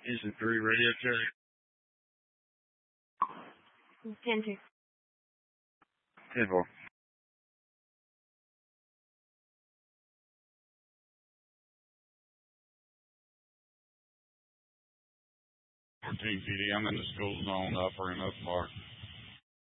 Houston 3 radio check. 10-2. 10-4. PD, I'm in the school zone, upper and up part.